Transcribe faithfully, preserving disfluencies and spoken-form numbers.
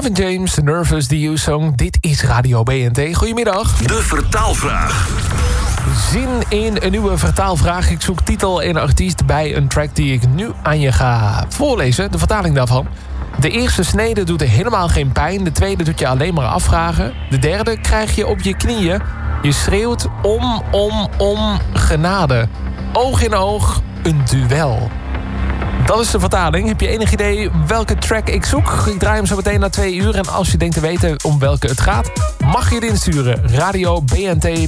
Kevin James, Nervous, The U-song. Dit is Radio B N T. Goedemiddag. De vertaalvraag. Zin in een nieuwe vertaalvraag. Ik zoek titel en artiest bij een track die ik nu aan je ga voorlezen. De vertaling daarvan. De eerste snede doet er helemaal geen pijn. De tweede doet je alleen maar afvragen. De derde krijg je op je knieën. Je schreeuwt om, om, om genade. Oog in oog, een duel. Dat is de vertaling. Heb je enig idee welke track ik zoek? Ik draai hem zo meteen na twee uur. En als je denkt te weten om welke het gaat, mag je het insturen. Radio B N T